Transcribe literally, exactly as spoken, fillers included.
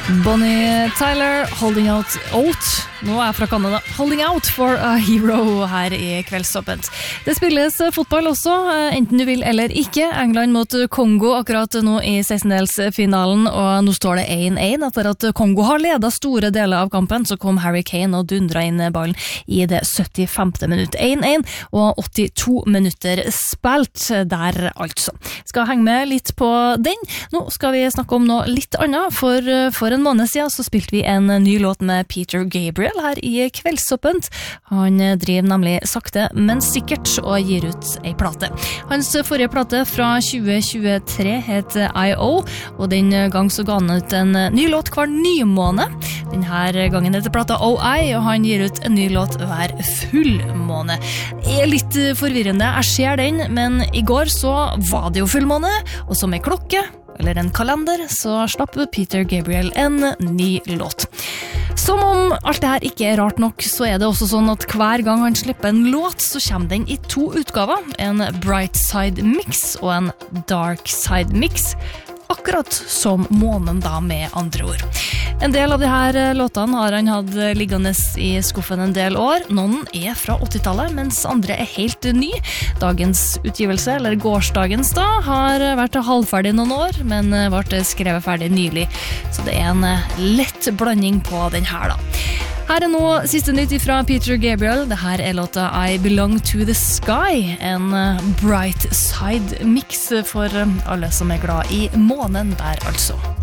Bonnie Tyler, Holding Out Out. Nå er jeg fra Canada. Holding Out for a Hero her i Kveldsåpent. Det spilles fotball også, enten du vil eller ikke. England mot Kongo akkurat nå i sekstendelsfinalen, og nå står det én én. Etter at Kongo har ledet store deler av kampen, så kom Harry Kane og dundra inn ballen i det syttifemte minutt. én én og åttito minutter spilt der altså. Skal henge med litt på den. Nå skal vi snakke om noe litt annet, for for en måned siden så spilte vi en ny låt med Peter Gabriel her i Kveldsåpent. Han driver nemlig sakte, men sikkert og gir ut ei plate. Hans forrige plate fra tjue tjuetre het I O, og den gang så ga han ut en ny låt hver ny måned. Denne gangen heter plata O I, og han gir ut en ny låt hver fullmåne. Det er litt forvirrende, jeg ser den, men i går så var det jo fullmåne, og som en klokke, eller en kalender, så slapp Peter Gabriel en ny låt. Som om alt det her ikke er rart nok, så er det også sånn at hver gang han slipper en låt, så kommer den i to utgaver. En Bright Side Mix og en Dark Side Mix. Akkurat som månen da, med andre ord. En del av de her låtene har han hatt liggende i skuffen en del år. Noen er fra åttitallet, mens andre er helt ny. Dagens utgivelse, eller gårsdagens da, har vært halvferdig noen år, men ble skrevet ferdig nylig. Så det er en lett blanding på den her da. Her er nå siste nytt fra Peter Gabriel. Dette er låta I Belong to the Sky, en bright side mix for alle som er glad i månen der altså.